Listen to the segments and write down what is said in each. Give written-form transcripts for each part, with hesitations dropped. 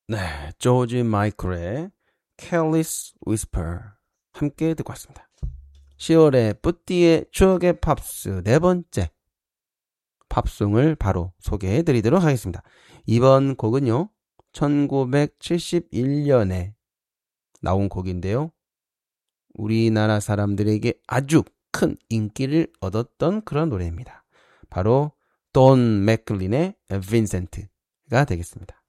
네, 조지 마이클의 Careless Whisper 함께 듣고 왔습니다. 10월의 뿌띠의 추억의 팝스 네 번째 팝송을 바로 소개해드리도록 하겠습니다. 이번 곡은요, 1971년에 나온 곡인데요. 우리나라 사람들에게 아주 큰 인기를 얻었던 그런 노래입니다. 바로 돈 맥클린의 빈센트가 되겠습니다.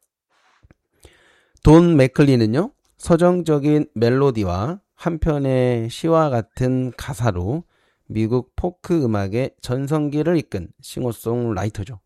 돈 맥클린은요, 서정적인 멜로디와 한편의 시와 같은 가사로 미국 포크 음악의 전성기를 이끈 싱어송라이터죠.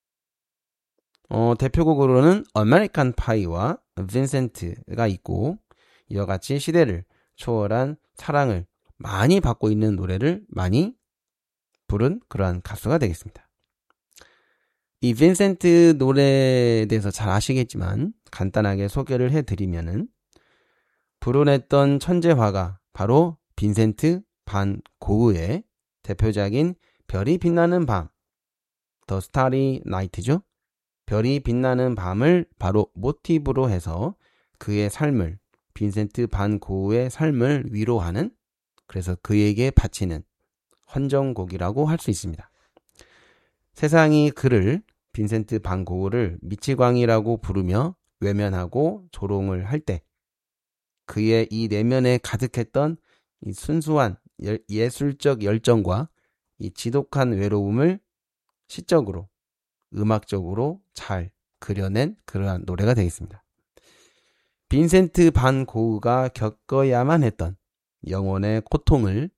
대표곡으로는 아메리칸 파이와 빈센트가 있고, 이와 같이 시대를 초월한 사랑을 많이 받고 있는 노래를 많이 부른 그러한 가수가 되겠습니다. 이 빈센트 노래에 대해서 잘 아시겠지만 간단하게 소개를 해드리면은, 불어냈던 천재 화가 바로 빈센트 반 고흐의 대표작인 별이 빛나는 밤, 더 스타리 나이트죠. 별이 빛나는 밤을 바로 모티브로 해서 그의 삶을, 빈센트 반 고흐의 삶을 위로하는, 그래서 그에게 바치는 헌정곡이라고 할 수 있습니다. 세상이 그를, 빈센트 반 고흐를 미치광이라고 부르며 외면하고 조롱을 할 때, 그의 이 내면에 가득했던 이 순수한 예술적 열정과 이 지독한 외로움을 시적으로, 음악적으로 잘 그려낸 그러한 노래가 되겠습니다. 빈센트 반 고흐가 겪어야만 했던 영혼의 고통을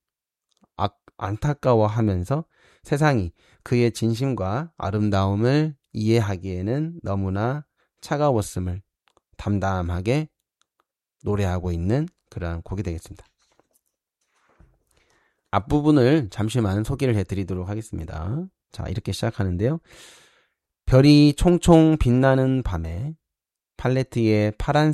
안타까워하면서 세상이 그의 진심과 아름다움을 이해하기에는 너무나 차가웠음을 담담하게 노래하고 있는 그러한 곡이 되겠습니다. 앞부분을 잠시만 소개를 해드리도록 하겠습니다. 자, 이렇게 시작하는데요. 별이 총총 빛나는 밤에 팔레트에 파란